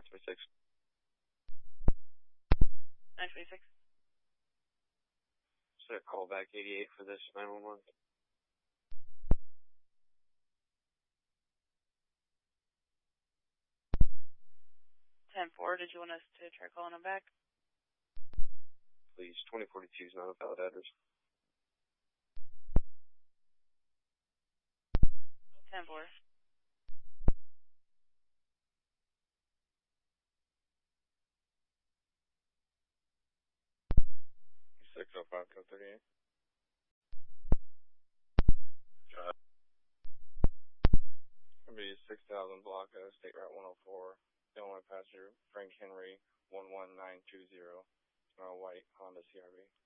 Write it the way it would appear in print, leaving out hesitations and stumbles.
926. 926. Set call back 88 for this 911. 10-4, did you want us to try calling them back? Please, 2042 is not a valid address. 10-4. 605 code 38. It'll be 6000 block State Route 104. Illinois passenger Frank Henry 11920. White Honda CRV.